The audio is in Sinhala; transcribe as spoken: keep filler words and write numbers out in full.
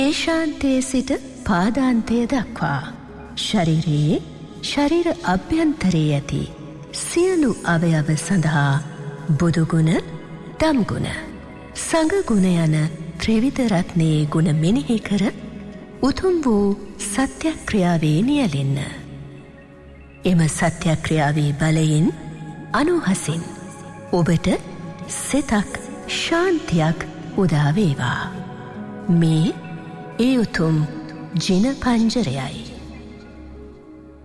ඒශාන්තයේ සිට පාදාන්තය දක්වා ශරීරයේ ශරීර අභ්‍යන්තරයේ ඇති සියලු අවයව සඳහා බුදුගුණ, දම්ගුණ, සංඝගුණ යන ත්‍රිවිධ රත්නයේ ගුණ මෙනෙහි කර උතුම් වූ සත්‍යක්‍රියාවේ නියැලෙන්න. එම සත්‍යක්‍රියාවේ බලයෙන් අනුහසින් ඔබට සිතක් ශාන්තියක් උදා වේවා. මේ ඒ උතුම් ජින පංජරයයි.